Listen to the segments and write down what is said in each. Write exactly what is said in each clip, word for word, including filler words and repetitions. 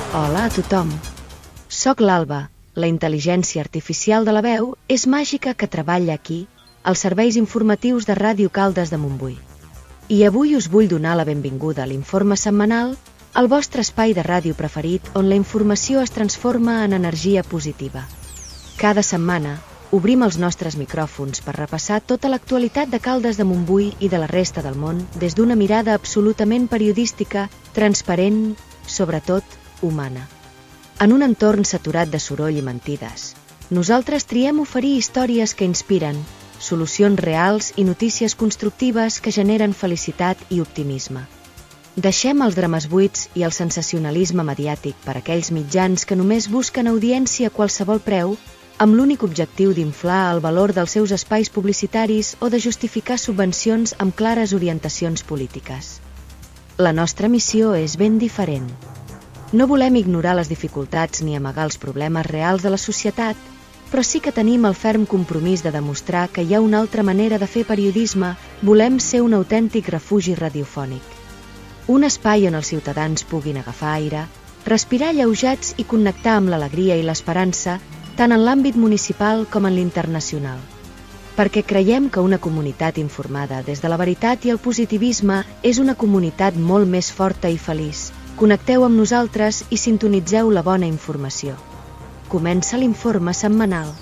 Hola a tothom. Soc l'Alba, la intel·ligència artificial de la veu és màgica que treballa aquí, als serveis informatius de Ràdio Caldes de Montbui. I avui us vull donar la benvinguda a l'informe setmanal, el vostre espai de ràdio preferit on la informació es transforma en energia positiva. Cada setmana obrim els nostres micròfons per repassar tota l'actualitat de Caldes de Montbui i de la resta del món des d'una mirada absolutament periodística, transparent, sobretot humana. En un entorn saturat de soroll i mentides, nosaltres triem oferir històries que inspiren, solucions reals i notícies constructives que generen felicitat i optimisme. Deixem els drames buits i el sensacionalisme mediàtic per aquells mitjans que només busquen audiència a qualsevol preu, amb l'únic objectiu d'inflar el valor dels seus espais publicitaris o de justificar subvencions amb clares orientacions polítiques. La nostra missió és ben diferent. No volem ignorar les dificultats ni amagar els problemes reals de la societat, però sí que tenim el ferm compromís de demostrar que hi ha una altra manera de fer periodisme. Volem ser un autèntic refugi radiofònic. Un espai on els ciutadans puguin agafar aire, respirar alleujats i connectar amb l'alegria i l'esperança, tant en l'àmbit municipal com en l'internacional. Perquè creiem que una comunitat informada des de la veritat i el positivisme és una comunitat molt més forta i feliç. Connecteu amb nosaltres i sintonitzeu la bona informació. Comença l'informe setmanal.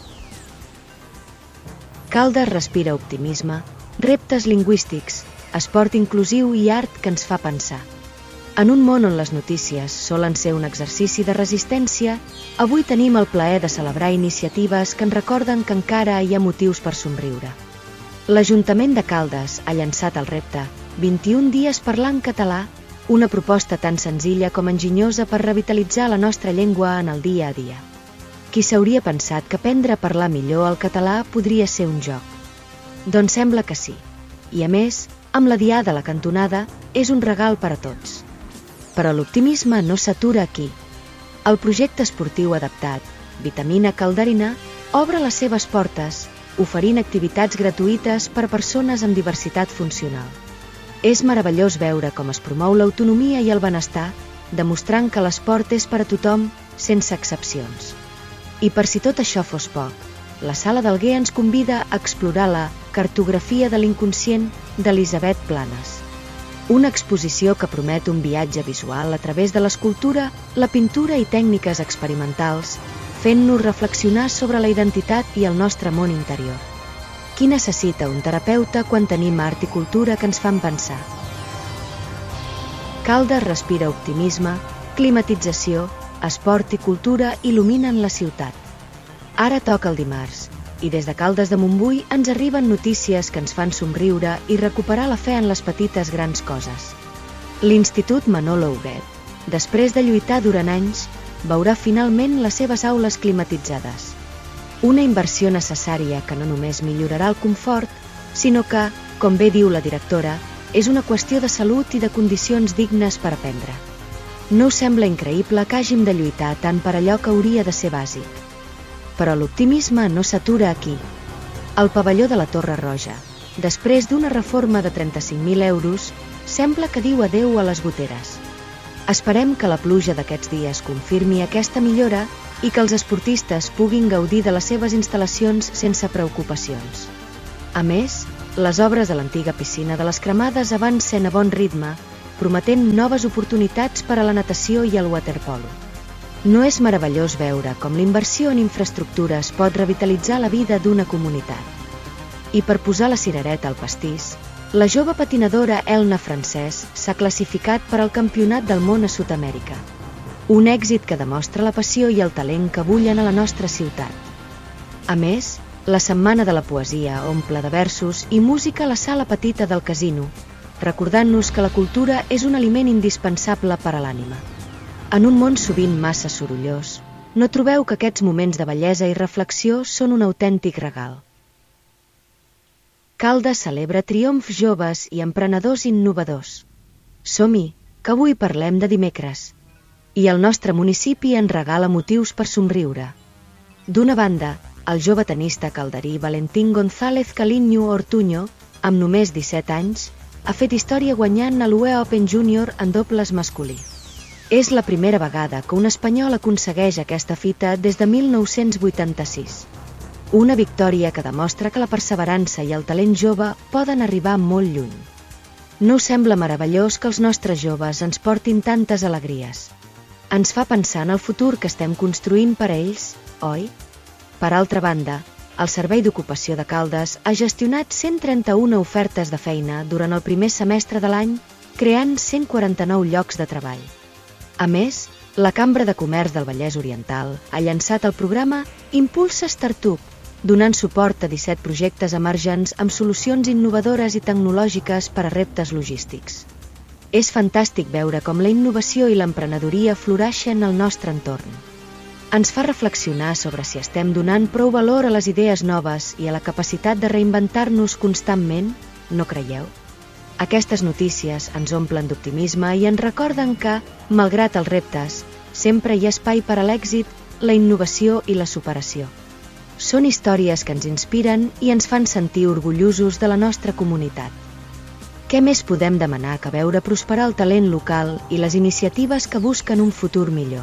Caldes respira optimisme, reptes lingüístics, esport inclusiu i art que ens fa pensar. En un món on les notícies solen ser un exercici de resistència, avui tenim el plaer de celebrar iniciatives que ens recorden que encara hi ha motius per somriure. L'Ajuntament de Caldes ha llançat el repte vint-i-un dies parlant català, una proposta tan senzilla com enginyosa per revitalitzar la nostra llengua en el dia a dia. Qui s'hauria pensat que aprendre a parlar millor el català podria ser un joc? Doncs sembla que sí. I a més, amb la diada a la cantonada, és un regal per a tots. Però l'optimisme no s'atura aquí. El projecte esportiu adaptat, Vitamina Calderina, obre les seves portes, oferint activitats gratuïtes per a persones amb diversitat funcional. És meravellós veure com es promou l'autonomia i el benestar, demostrant que l'esport és per a tothom, sense excepcions. I per si tot això fos poc, la Sala d'Alguer ens convida a explorar la Cartografia de l'inconscient d'Elisabet Planes. Una exposició que promet un viatge visual a través de l'escultura, la pintura i tècniques experimentals, fent-nos reflexionar sobre la identitat i el nostre món interior. Qui necessita un terapeuta quan tenim art i cultura que ens fan pensar? Caldes respira optimisme, climatització, esport i cultura il·luminen la ciutat. Ara toca el dimarts, i des de Caldes de Montbui ens arriben notícies que ens fan somriure i recuperar la fe en les petites grans coses. L'Institut Manolo Huguet, després de lluitar durant anys, veurà finalment les seves aules climatitzades. Una inversió necessària que no només millorarà el confort, sinó que, com bé diu la directora, és una qüestió de salut i de condicions dignes per aprendre. No us sembla increïble que hàgim de lluitar tant per allò que hauria de ser bàsic. Però l'optimisme no s'atura aquí. El pavelló de la Torre Roja, després d'una reforma de trenta-cinc mil euros, sembla que diu adéu a les goteres. Esperem que la pluja d'aquests dies confirmi aquesta millora i que els esportistes puguin gaudir de les seves instal·lacions sense preocupacions. A més, les obres de l'antiga piscina de les Cremades avancen a bon ritme, prometent noves oportunitats per a la natació i el waterpolo. No és meravellós veure com la inversió en infraestructures pot revitalitzar la vida d'una comunitat. I per posar la cirereta al pastís, la jove patinadora Elna Francès s'ha classificat per al Campionat del món a Sud-amèrica. Un èxit que demostra la passió i el talent que bullen a la nostra ciutat. A més, la Setmana de la Poesia omple de versos i música a la sala petita del casino, recordant-nos que la cultura és un aliment indispensable per a l'ànima. En un món sovint massa sorollós, no trobeu que aquests moments de bellesa i reflexió són un autèntic regal? Caldes celebra triomfs joves i emprenedors innovadors. Som-hi, que avui parlem de dimecres. I el nostre municipi en regala motius per somriure. D'una banda, el jove tenista calderí Valentín González Caliño Ortuño, amb només disset anys, ha fet història guanyant a l'U E Open Júnior en dobles masculí. És la primera vegada que un espanyol aconsegueix aquesta fita des de mil nou-cents vuitanta-sis. Una victòria que demostra que la perseverança i el talent jove poden arribar molt lluny. No us sembla meravellós que els nostres joves ens portin tantes alegries? Ens fa pensar en el futur que estem construint per a ells, oi? Per altra banda, el Servei d'Ocupació de Caldes ha gestionat cent trenta-una ofertes de feina durant el primer semestre de l'any, creant cent quaranta-nou llocs de treball. A més, la Cambra de Comerç del Vallès Oriental ha llançat el programa Impulsa Startup, donant suport a disset projectes emergents amb solucions innovadores i tecnològiques per a reptes logístics. És fantàstic veure com la innovació i l'emprenedoria floreixen al nostre entorn. Ens fa reflexionar sobre si estem donant prou valor a les idees noves i a la capacitat de reinventar-nos constantment, no creieu? Aquestes notícies ens omplen d'optimisme i ens recorden que, malgrat els reptes, sempre hi ha espai per a l'èxit, la innovació i la superació. Són històries que ens inspiren i ens fan sentir orgullosos de la nostra comunitat. Què més podem demanar que veure prosperar el talent local i les iniciatives que busquen un futur millor?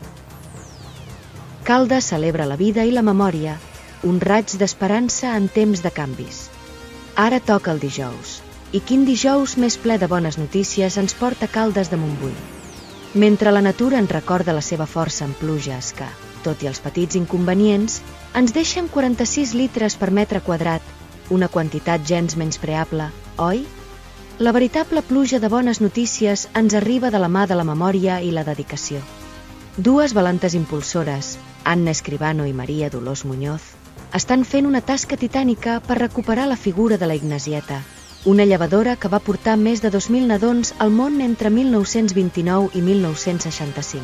Caldes celebra la vida i la memòria, un raig d'esperança en temps de canvis. Ara toca el dijous, i quin dijous més ple de bones notícies ens porta Caldes de Montbui. Mentre la natura ens recorda la seva força en pluges que, tot i els petits inconvenients, ens deixen quaranta-sis litres per metre quadrat, una quantitat gens menyspreable, oi? La veritable pluja de bones notícies ens arriba de la mà de la memòria i la dedicació. Dues valentes impulsores, Anna Escribano i Maria Dolors Muñoz, estan fent una tasca titànica per recuperar la figura de la Ignasieta, una llevadora que va portar més de dos mil nadons al món entre mil nou-cents vint-i-nou i mil nou-cents seixanta-cinc.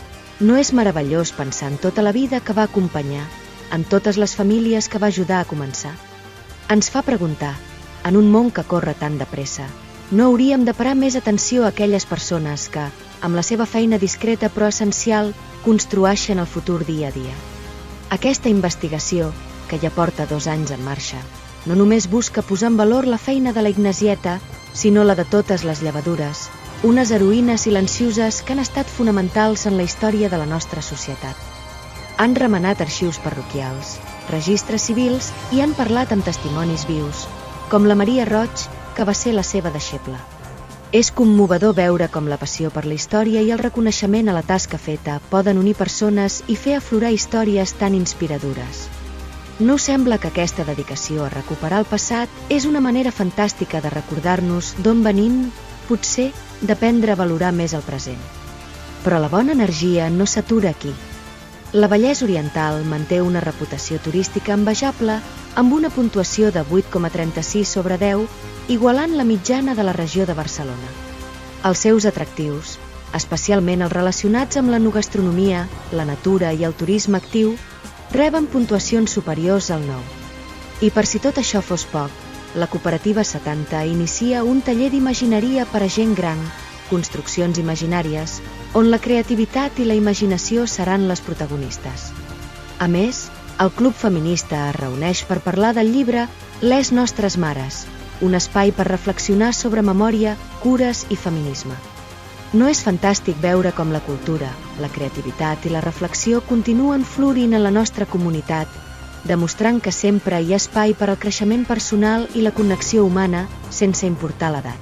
No és meravellós pensar en tota la vida que va acompanyar, en totes les famílies que va ajudar a començar? Ens fa preguntar, en un món que corre tan de pressa, no hauríem de parar més atenció a aquelles persones que, amb la seva feina discreta però essencial, construeixen el futur dia a dia. Aquesta investigació, que ja porta dos anys en marxa, no només busca posar en valor la feina de la Ignasieta, sinó la de totes les llevadures, unes heroïnes silencioses que han estat fonamentals en la història de la nostra societat. Han remenat arxius parroquials, registres civils i han parlat amb testimonis vius, com la Maria Roig, que va ser la seva deixebla. És commovedor veure com la passió per la història i el reconeixement a la tasca feta poden unir persones i fer aflorar històries tan inspiradores. No sembla que aquesta dedicació a recuperar el passat és una manera fantàstica de recordar-nos d'on venim, potser d'aprendre a valorar més el present. Però la bona energia no s'atura aquí. La Vallès Oriental manté una reputació turística envejable amb una puntuació de vuit coma trenta-sis sobre deu, igualant la mitjana de la regió de Barcelona. Els seus atractius, especialment els relacionats amb l'enogastronomia, la natura i el turisme actiu, reben puntuacions superiors al nou. I per si tot això fos poc, la Cooperativa setanta inicia un taller d'imagineria per a gent gran, construccions imaginàries, on la creativitat i la imaginació seran les protagonistes. A més, el Club Feminista es reuneix per parlar del llibre Les nostres mares, un espai per reflexionar sobre memòria, cures i feminisme. No és fantàstic veure com la cultura, la creativitat i la reflexió continuen florint en la nostra comunitat, demostrant que sempre hi ha espai per al creixement personal i la connexió humana sense importar l'edat.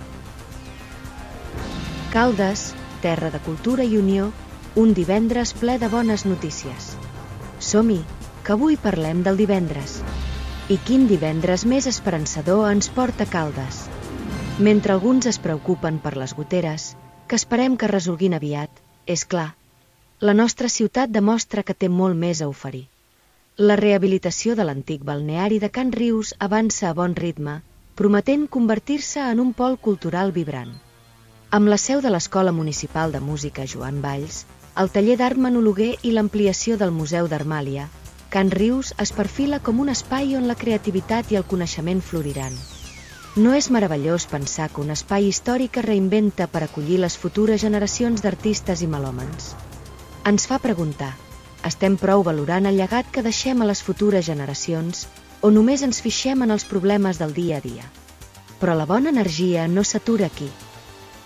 Caldes, terra de cultura i unió, un divendres ple de bones notícies. Som-hi, que avui parlem del divendres. I quin divendres més esperançador ens porta Caldes. Mentre alguns es preocupen per les goteres, que esperem que resolguin aviat, és clar, la nostra ciutat demostra que té molt més a oferir. La rehabilitació de l'antic balneari de Can Rius avança a bon ritme, prometent convertir-se en un pol cultural vibrant. Amb la seu de l'Escola Municipal de Música Joan Valls, el taller d'art manologuer i l'ampliació del Museu d'Armàlia, Can Rius es perfila com un espai on la creativitat i el coneixement floriran. No és meravellós pensar que un espai històric es reinventa per acollir les futures generacions d'artistes i melòmans. Ens fa preguntar, estem prou valorant el llegat que deixem a les futures generacions o només ens fixem en els problemes del dia a dia? Però la bona energia no s'atura aquí.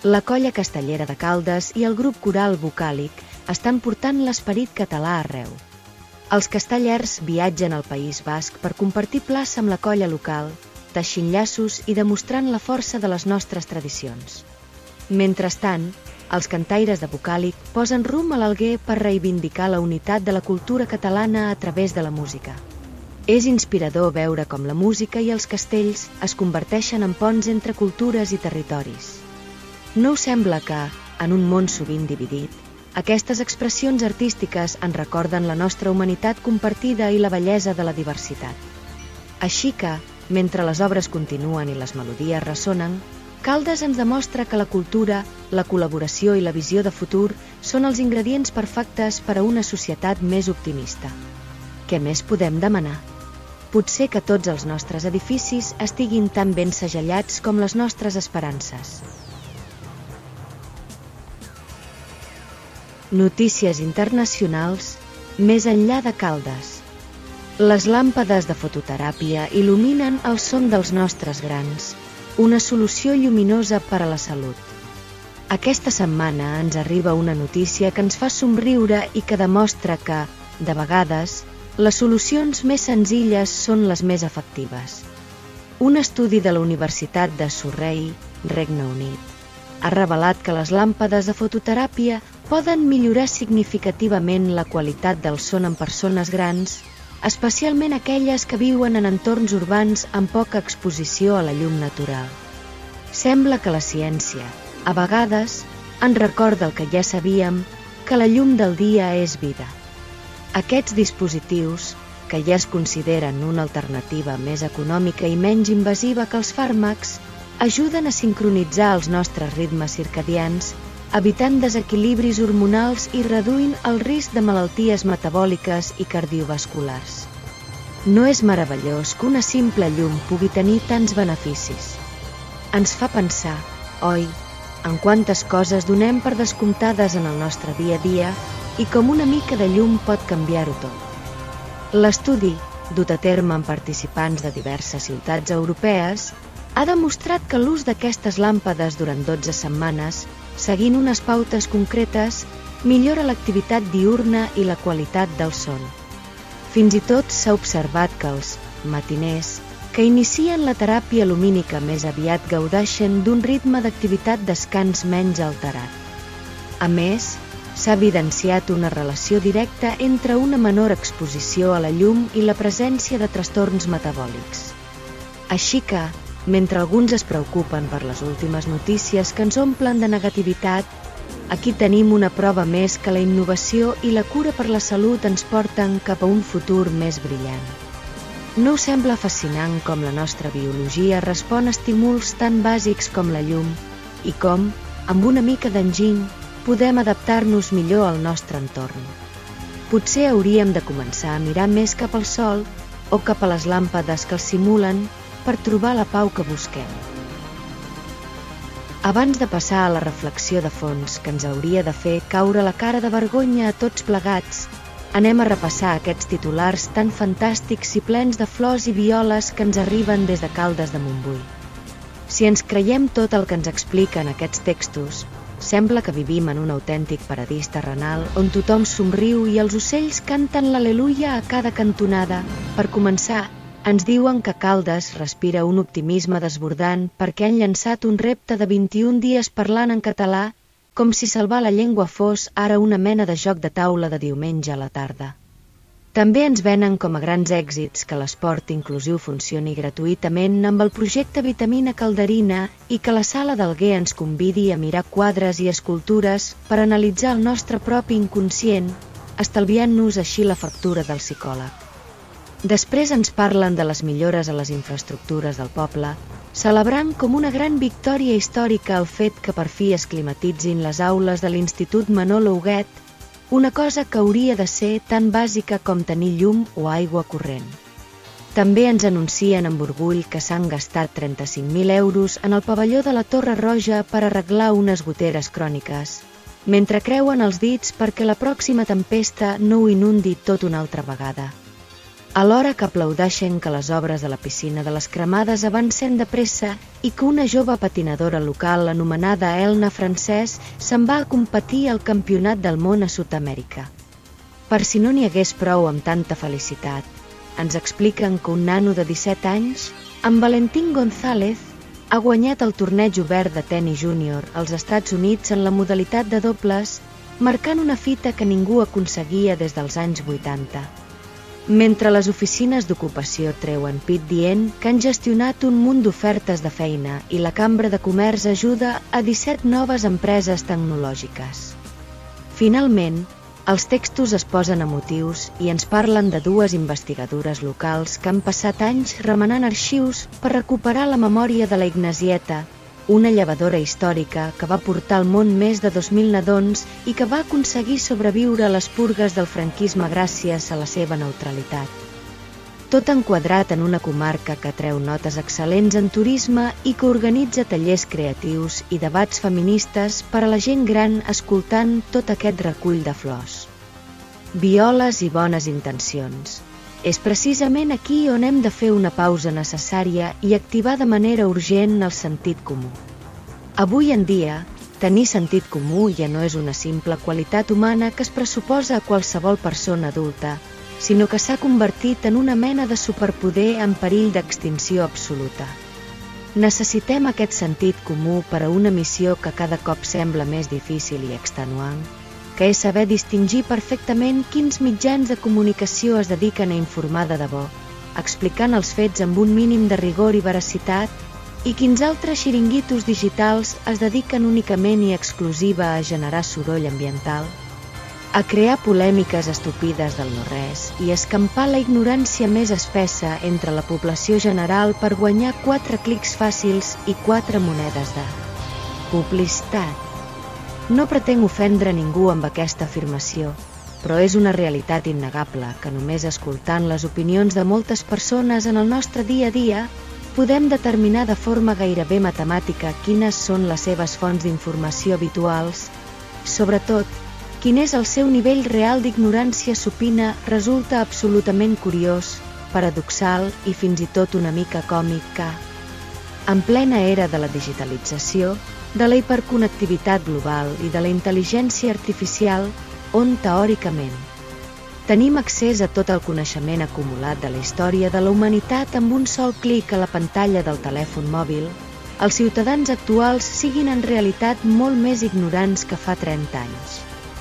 La Colla Castellera de Caldes i el grup coral vocàlic estan portant l'esperit català arreu. Els castellers viatgen al País Basc per compartir plaça amb la colla local, teixint llaços i demostrant la força de les nostres tradicions. Mentrestant, els cantaires de vocàlic posen rumb a l'Alguer per reivindicar la unitat de la cultura catalana a través de la música. És inspirador veure com la música i els castells es converteixen en ponts entre cultures i territoris. No us sembla que, en un món sovint dividit, aquestes expressions artístiques ens recorden la nostra humanitat compartida i la bellesa de la diversitat? Així que, mentre les obres continuen i les melodies ressonen, Caldes ens demostra que la cultura, la col·laboració i la visió de futur són els ingredients perfectes per a una societat més optimista. Què més podem demanar? Potser que tots els nostres edificis estiguin tan ben segellats com les nostres esperances. Notícies internacionals més enllà de Caldes. Les làmpades de fototeràpia il·luminen el son dels nostres grans, una solució lluminosa per a la salut. Aquesta setmana ens arriba una notícia que ens fa somriure i que demostra que, de vegades, les solucions més senzilles són les més efectives. Un estudi de la Universitat de Surrey, Regne Unit, ha revelat que les làmpades de fototeràpia poden millorar significativament la qualitat del son en persones grans, especialment aquelles que viuen en entorns urbans amb poca exposició a la llum natural. Sembla que la ciència, a vegades, ens recorda el que ja sabíem, que la llum del dia és vida. Aquests dispositius, que ja es consideren una alternativa més econòmica i menys invasiva que els fàrmacs, ajuden a sincronitzar els nostres ritmes circadians, evitant desequilibris hormonals i reduint el risc de malalties metabòliques i cardiovasculars. No és meravellós que una simple llum pugui tenir tants beneficis? Ens fa pensar, oi, en quantes coses donem per descomptades en el nostre dia a dia i com una mica de llum pot canviar-ho tot. L'estudi, dut a terme amb participants de diverses ciutats europees, ha demostrat que l'ús d'aquestes làmpades durant dotze setmanes, seguint unes pautes concretes, millora l'activitat diürna i la qualitat del son. Fins i tot s'ha observat que els matiners, que inicien la teràpia lumínica més aviat gaudeixen d'un ritme d'activitat descans menys alterat. A més, s'ha evidenciat una relació directa entre una menor exposició a la llum i la presència de trastorns metabòlics. Així que, mentre alguns es preocupen per les últimes notícies que ens omplen de negativitat, aquí tenim una prova més que la innovació i la cura per la salut ens porten cap a un futur més brillant. No us sembla fascinant com la nostra biologia respon a estímuls tan bàsics com la llum i com, amb una mica d'enginy, podem adaptar-nos millor al nostre entorn? Potser hauríem de començar a mirar més cap al sol o cap a les làmpades que el simulen per trobar la pau que busquem. Abans de passar a la reflexió de fons que ens hauria de fer caure la cara de vergonya a tots plegats, anem a repassar aquests titulars tan fantàstics i plens de flors i violes que ens arriben des de Caldes de Montbui. Si ens creiem tot el que ens expliquen aquests textos, sembla que vivim en un autèntic paradís terrenal on tothom somriu i els ocells canten l'al·leluia a cada cantonada. Per començar, ens diuen que Caldes respira un optimisme desbordant perquè han llançat un repte de vint-i-un dies parlant en català, com si salvar la llengua fos ara una mena de joc de taula de diumenge a la tarda. També ens venen com a grans èxits que l'esport inclusiu funcioni gratuïtament amb el projecte Vitamina Calderina i que la sala d'Alguer ens convidi a mirar quadres i escultures per analitzar el nostre propi inconscient, estalviant-nos així la factura del psicòleg. Després ens parlen de les millores a les infraestructures del poble, celebrant com una gran victòria històrica el fet que per fi es climatitzin les aules de l'Institut Manolo Huguet, una cosa que hauria de ser tan bàsica com tenir llum o aigua corrent. També ens anuncien amb orgull que s'han gastat trenta-cinc mil euros en el pavelló de la Torre Roja per arreglar unes goteres cròniques, mentre creuen els dits perquè la pròxima tempesta no ho inundi tot una altra vegada. alhora que aplaudeixen que les obres de la piscina de les Cremades avancen de pressa i que una jove patinadora local anomenada Elna Francès se'n va a competir al Campionat del món a Sud-amèrica. Per si no n'hi hagués prou amb tanta felicitat, ens expliquen que un nano de disset anys, en Valentín González, ha guanyat el torneig obert de tenis júnior als Estats Units en la modalitat de dobles, marcant una fita que ningú aconseguia des dels anys vuitanta. Mentre les oficines d'ocupació treuen pit dient que han gestionat un munt d'ofertes de feina i la Cambra de Comerç ajuda a disset noves empreses tecnològiques. Finalment, els textos es posen emotius i ens parlen de dues investigadores locals que han passat anys remenant arxius per recuperar la memòria de la Ignasieta, una llevadora històrica que va portar al món més de dos mil nadons i que va aconseguir sobreviure a les purgues del franquisme gràcies a la seva neutralitat. Tot enquadrat en una comarca que treu notes excel·lents en turisme i que organitza tallers creatius i debats feministes per a la gent gran escoltant tot aquest recull de flors. Violes i bones intencions. És precisament aquí on hem de fer una pausa necessària i activar de manera urgent el sentit comú. Avui en dia, tenir sentit comú ja no és una simple qualitat humana que es pressuposa a qualsevol persona adulta, sinó que s'ha convertit en una mena de superpoder en perill d'extinció absoluta. Necessitem aquest sentit comú per a una missió que cada cop sembla més difícil i extenuant, que és saber distingir perfectament quins mitjans de comunicació es dediquen a informar de debò, explicant els fets amb un mínim de rigor i veracitat, i quins altres xiringuitos digitals es dediquen únicament i exclusiva a generar soroll ambiental, a crear polèmiques estupides del no-res i escampar la ignorància més espessa entre la població general per guanyar quatre clics fàcils i quatre monedes de publicitat. No pretenc ofendre ningú amb aquesta afirmació, però és una realitat innegable que només escoltant les opinions de moltes persones en el nostre dia a dia podem determinar de forma gairebé matemàtica quines són les seves fonts d'informació habituals. Sobretot, quin és el seu nivell real d'ignorància supina resulta absolutament curiós, paradoxal i fins i tot una mica còmic que, en plena era de la digitalització, de la hiperconnectivitat global i de la intel·ligència artificial, on, teòricament, tenim accés a tot el coneixement acumulat de la història de la humanitat amb un sol clic a la pantalla del telèfon mòbil, els ciutadans actuals siguin en realitat molt més ignorants que fa trenta anys.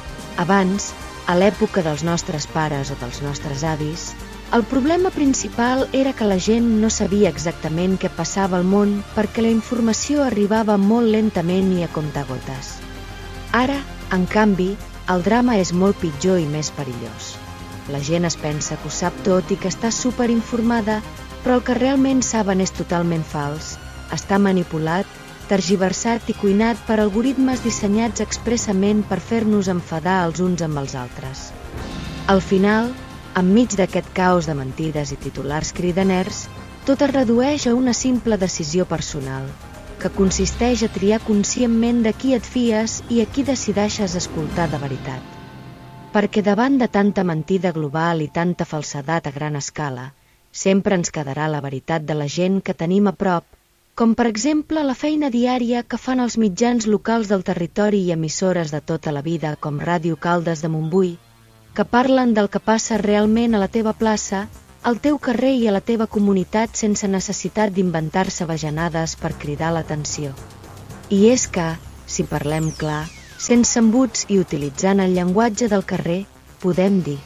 Abans, a l'època dels nostres pares o dels nostres avis, el problema principal era que la gent no sabia exactament què passava al món perquè la informació arribava molt lentament i a comptagotes. Ara, en canvi, el drama és molt pitjor i més perillós. La gent es pensa que ho sap tot i que està superinformada, però el que realment saben és totalment fals, està manipulat, tergiversat i cuinat per algoritmes dissenyats expressament per fer-nos enfadar els uns amb els altres. Al final, enmig d'aquest caos de mentides i titulars cridaners, tot es redueix a una simple decisió personal, que consisteix a triar conscientment de qui et fies i a qui decideixes escoltar de veritat. Perquè davant de tanta mentida global i tanta falsedat a gran escala, sempre ens quedarà la veritat de la gent que tenim a prop, com per exemple la feina diària que fan els mitjans locals del territori i emissores de tota la vida com Ràdio Caldes de Montbui, que parlen del que passa realment a la teva plaça, al teu carrer i a la teva comunitat sense necessitat d'inventar-se bajanades per cridar l'atenció. I és que, si parlem clar, sense embuts i utilitzant el llenguatge del carrer, podem dir,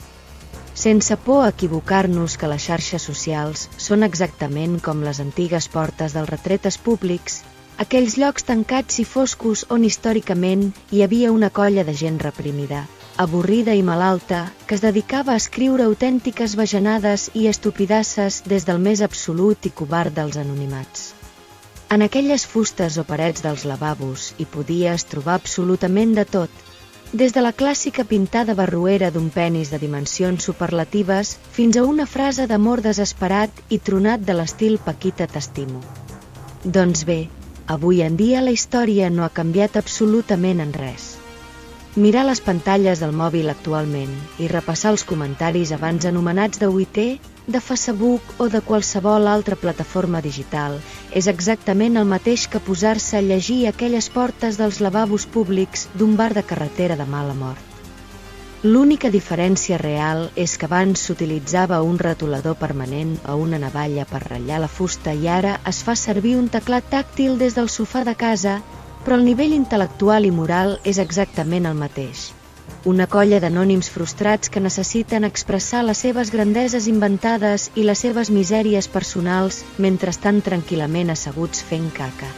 sense por a equivocar-nos que les xarxes socials són exactament com les antigues portes dels retretes públics, aquells llocs tancats i foscos on històricament hi havia una colla de gent reprimida, avorrida i malalta, que es dedicava a escriure autèntiques bajanades i estupidasses des del més absolut i covard dels anonimats. En aquelles fustes o parets dels lavabos hi podies trobar absolutament de tot, des de la clàssica pintada barroera d'un penis de dimensions superlatives fins a una frase d'amor desesperat i tronat de l'estil Paquita t'estimo. Doncs bé, avui en dia la història no ha canviat absolutament en res. Mirar les pantalles del mòbil actualment i repassar els comentaris abans anomenats de Twitter, de Facebook o de qualsevol altra plataforma digital és exactament el mateix que posar-se a llegir aquelles portes dels lavabos públics d'un bar de carretera de mala mort. L'única diferència real és que abans s'utilitzava un retolador permanent o una navalla per ratllar la fusta i ara es fa servir un teclat tàctil des del sofà de casa, però el nivell intel·lectual i moral és exactament el mateix. Una colla d'anònims frustrats que necessiten expressar les seves grandeses inventades i les seves misèries personals mentre estan tranquil·lament asseguts fent caca.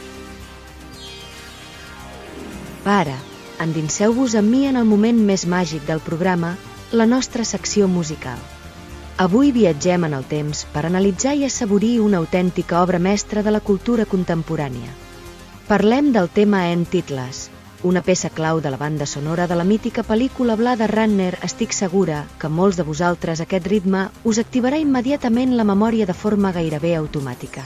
Ara, endinseu-vos amb mi en el moment més màgic del programa, la nostra secció musical. Avui viatgem en el temps per analitzar i assaborir una autèntica obra mestra de la cultura contemporània. Parlem del tema En Titles, una peça clau de la banda sonora de la mítica pel·lícula Blade Runner. Estic segura que molts de vosaltres aquest ritme us activarà immediatament la memòria de forma gairebé automàtica.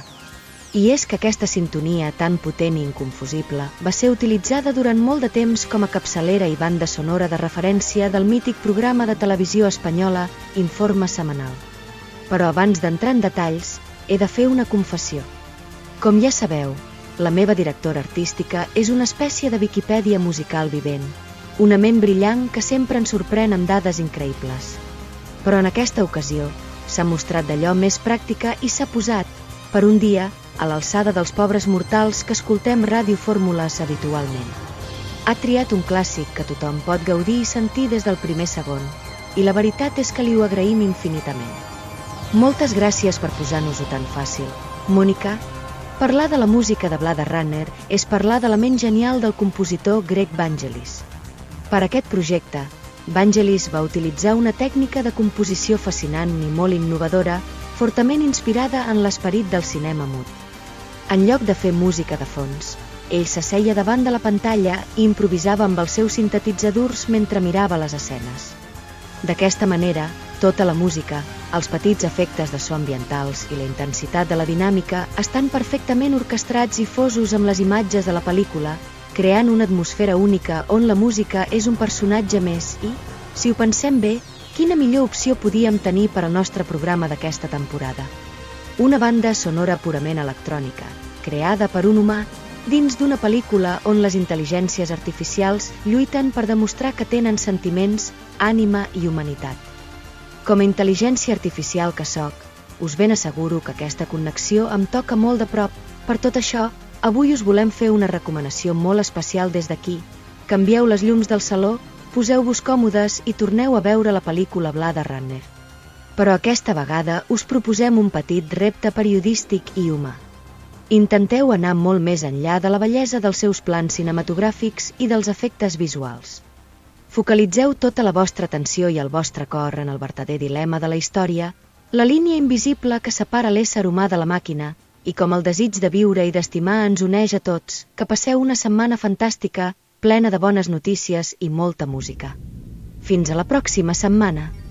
I és que aquesta sintonia tan potent i inconfusible va ser utilitzada durant molt de temps com a capçalera i banda sonora de referència del mític programa de televisió espanyola Informe Semanal. Però abans d'entrar en detalls, he de fer una confessió. Com ja sabeu, la meva directora artística és una espècie de Viquipèdia musical vivent, una ment brillant que sempre ens sorprèn amb dades increïbles. Però en aquesta ocasió s'ha mostrat d'allò més pràctica i s'ha posat, per un dia, a l'alçada dels pobres mortals que escoltem radiofórmules habitualment. Ha triat un clàssic que tothom pot gaudir i sentir des del primer segon, i la veritat és que li ho agraïm infinitament. Moltes gràcies per posar-nos-ho tan fàcil. Mònica, parlar de la música de Blade Runner és parlar de la ment genial del compositor Greg Vangelis. Per aquest projecte, Vangelis va utilitzar una tècnica de composició fascinant i molt innovadora, fortament inspirada en l'esperit del cinema mut. En lloc de fer música de fons, ell s'asseia davant de la pantalla i improvisava amb els seus sintetitzadors mentre mirava les escenes. D'aquesta manera, tota la música, els petits efectes de so ambientals i la intensitat de la dinàmica estan perfectament orquestrats i fosos amb les imatges de la pel·lícula, creant una atmosfera única on la música és un personatge més i, si ho pensem bé, quina millor opció podíem tenir per al nostre programa d'aquesta temporada? Una banda sonora purament electrònica, creada per un humà, dins d'una pel·lícula on les intel·ligències artificials lluiten per demostrar que tenen sentiments, ànima i humanitat. Com a intel·ligència artificial que soc, us ben asseguro que aquesta connexió em toca molt de prop. Per tot això, avui us volem fer una recomanació molt especial des d'aquí. Canvieu les llums del saló, poseu-vos còmodes i torneu a veure la pel·lícula Blade Runner. Però aquesta vegada us proposem un petit repte periodístic i humà. Intenteu anar molt més enllà de la bellesa dels seus plans cinematogràfics i dels efectes visuals. Focalitzeu tota la vostra atenció i el vostre cor en el vertader dilema de la història, la línia invisible que separa l'ésser humà de la màquina, i com el desig de viure i d'estimar ens uneix a tots, que passeu una setmana fantàstica, plena de bones notícies i molta música. Fins a la pròxima setmana!